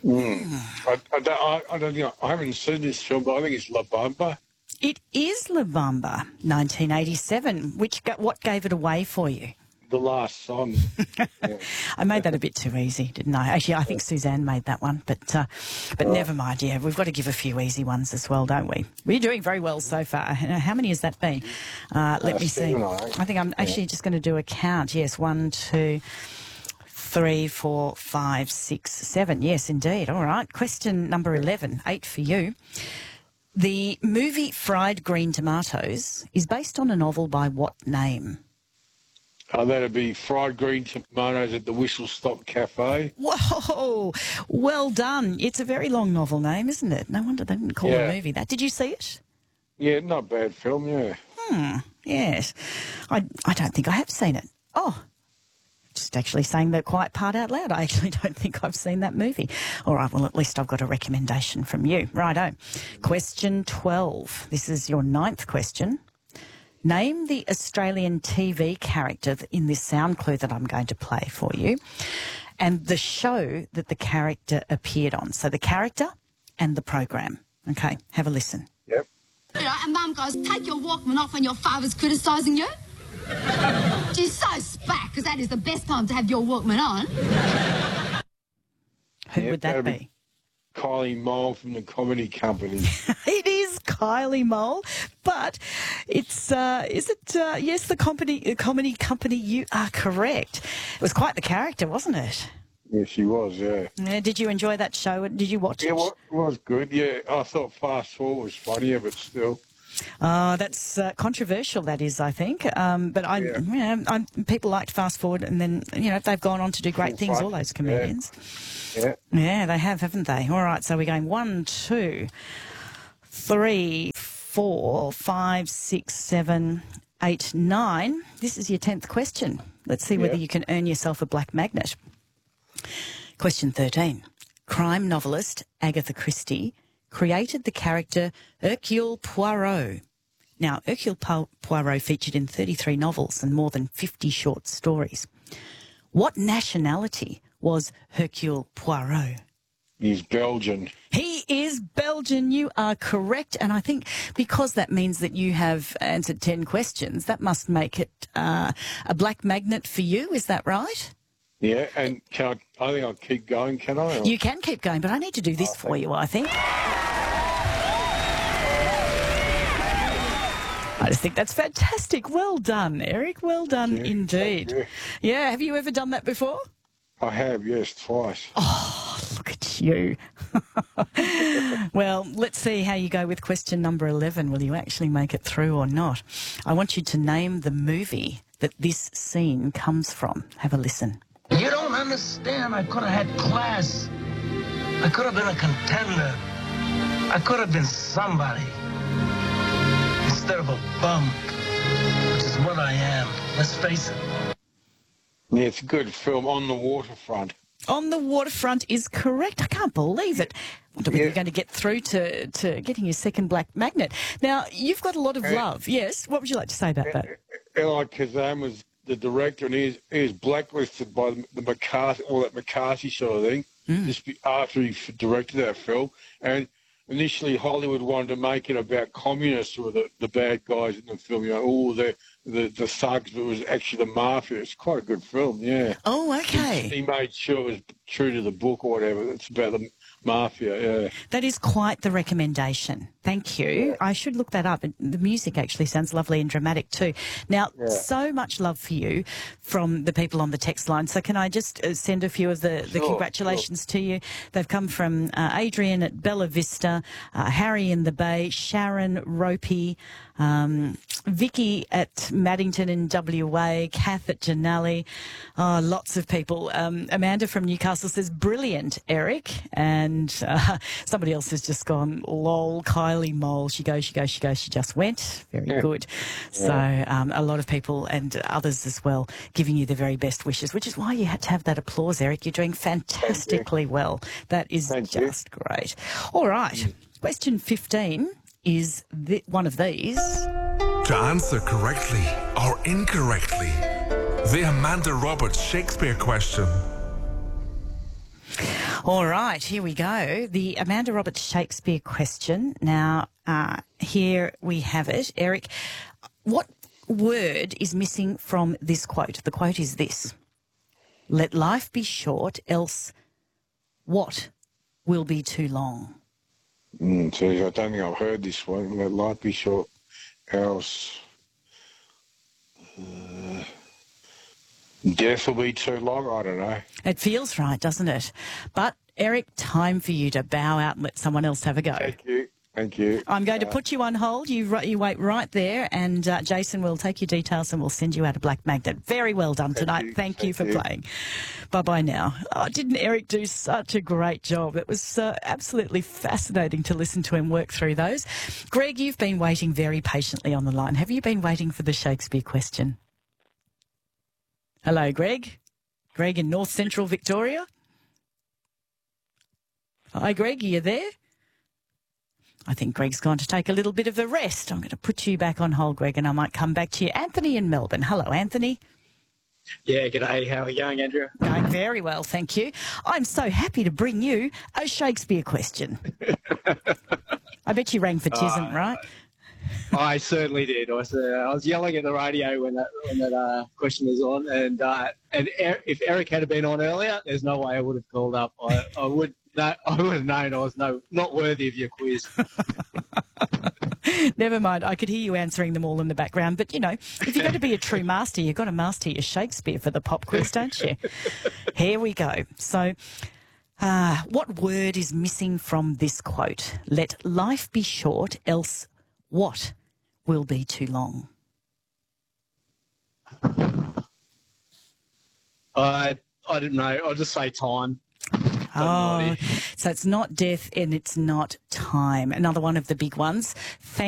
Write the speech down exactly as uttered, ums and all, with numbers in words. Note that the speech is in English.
Mm. I, I, don't, I, I don't think I, I haven't seen this film, but I think it's La Bamba. It is La Bamba, nineteen eighty-seven. Which ga- what gave it away for you? The last song. Yeah. I made that a bit too easy, didn't I? Actually, I think Suzanne made that one, but uh, but Oh. never mind. Yeah, we've got to give a few easy ones as well, don't we? We're doing very well so far. How many has that been? Uh, let Uh, me see. seven, I think. I think I'm actually just going to do a count. Yes, one, two, three, four, five, six, seven. Yes, indeed. All right. Question number eleven, eight for you. The movie Fried Green Tomatoes is based on a novel by what name? Oh, that'd be Fried Green Tomatoes at the Whistle Stop Cafe. Whoa, well done. It's a very long novel name, isn't it? No wonder they didn't call Yeah. the movie that. Did you see it? Yeah, not bad film, yeah. Hmm, yes. I, I don't think I have seen it. Oh, just actually saying the quiet part out loud. I actually don't think I've seen that movie. All right, well, at least I've got a recommendation from you. Righto. Question twelve. This is your ninth question. Name the Australian T V character in this sound clue that I'm going to play for you and the show that the character appeared on. So the character and the program. Okay, have a listen. Yep. You know, and Mum goes, take your Walkman off when your father's criticising you. She's so spat, because that is the best time to have your Walkman on. Who Yep, would that that'd be? be Kylie Mole from the Comedy Company. It is Kylie Mole, but it's, uh, is it, uh, yes, the comedy, comedy company, you are correct. It was quite the character, wasn't it? Yeah, she was, yeah. Yeah, did you enjoy that show? Did you watch Yeah, it? well, it was good, yeah. I thought Fast Forward was funnier, but still. Oh, that's uh, controversial, that is, I think. Um, but I, Yeah. you know, I'm, people liked Fast Forward, and then, you know, they've gone on to do great Full things, fun, all those yeah. comedians. Yeah. Yeah, they have, haven't they? All right, so we're going one, two, three, four, five, six, seven, eight, nine. This is your tenth question. Let's see whether Yeah. you can earn yourself a black magnet. Question thirteen. Crime novelist Agatha Christie created the character Hercule Poirot. Now, Hercule Po- Poirot featured in thirty-three novels and more than fifty short stories. What nationality was Hercule Poirot? He's Belgian. He is Belgian. You are correct. And I think because that means that you have answered ten questions, that must make it uh, a black magnet for you. Is that right? Yeah, and can I, I think I'll keep going, can I? Or- You can keep going, but I need to do this for you, I think. I just think that's fantastic. Well done, Eric. Well done Yeah, indeed. thank Yeah, have you ever done that before? I have, yes, twice. Oh, look at you. Well, let's see how you go with question number eleven. Will you actually make it through or not? I want you to name the movie that this scene comes from. Have a listen. You don't understand. I could have had class. I could have been a contender. I could have been somebody. Instead of a bum, which is what I am. Let's face it. Yeah, it's a good film, On the Waterfront. On the Waterfront is correct. I can't believe it. I wonder whether Yeah. you're going to get through to, to getting your second black magnet. Now, you've got a lot of love. Yes? What would you like to say about that? Eli Kazan was the director, and he was, he was blacklisted by the, the McCarthy, all that McCarthy sort of thing, just be, after he f- directed that film. And initially, Hollywood wanted to make it about communists who were the, the bad guys in the film. You know, all the, the the thugs, but it was actually the mafia. It's quite a good film, yeah. Oh, okay. He made sure it was true to the book or whatever. It's about the mafia, yeah. That is quite the recommendation. Thank you. I should look that up. The music actually sounds lovely and dramatic too. Now, so much love for you from the people on the text line. So can I just uh, send a few of the, the Sure, congratulations to you? They've come from uh, Adrian at Bella Vista, uh, Harry in the Bay, Sharon Ropey, um, Vicky at Maddington in W A, Kath at Janali. Oh, lots of people. Um, Amanda from Newcastle says, brilliant, Eric. And uh, somebody else has just gone, lol, Kylie Mole. She goes, she goes, she goes, she just went. Very Yeah. good. So um, a lot of people and others as well giving you the very best wishes, which is why you had to have that applause, Eric. You're doing fantastically well. That is Thank you. just great. All right. Question fifteen is th- one of these. To answer correctly or incorrectly, the Amanda Roberts Shakespeare question. All right, here we go. The Amanda Roberts Shakespeare question. Now, uh, here we have it. Eric, what word is missing from this quote? The quote is this: "Let life be short, else what will be too long?" Mm, so I don't think I've heard this one. Let life be short, else uh, death will be too long. I don't know. It feels right, doesn't it? But, Eric, time for you to bow out and let someone else have a go. Thank you. Thank you. I'm going to Uh, put you on hold. You ri- you wait right there, and uh, Jason will take your details and we'll send you out a black magnet. Very well done tonight. you. Thank, you Thank for you. playing. Bye-bye now. Oh, didn't Eric do such a great job? It was uh, absolutely fascinating to listen to him work through those. Greg, you've been waiting very patiently on the line. Have you been waiting for the Shakespeare question? Hello, Greg. Greg in North Central Victoria. Hi, Greg. Are you there? I think Greg's going to take a little bit of a rest. I'm going to put you back on hold, Greg, and I might come back to you. Anthony in Melbourne. Hello, Anthony. Yeah, g'day. How are you going, Andrew? Going very well, thank you. I'm so happy to bring you a Shakespeare question. I bet you rang for Tisn't, Uh, right? I certainly did. I was, uh, I was yelling at the radio when that when that uh, question was on, and uh, and er- if Eric had been on earlier, there's no way I would have called up. I, I would no, I would have known I was no not worthy of your quiz. Never mind. I could hear you answering them all in the background. But, you know, if you're going to be a true master, you've got to master your Shakespeare for the pop quiz, don't you? Here we go. So, uh, what word is missing from this quote? Let life be short, else what will be too long? I I didn't know. I'll just say time. Oh, so it's not death and it's not time. Another one of the big ones. Thank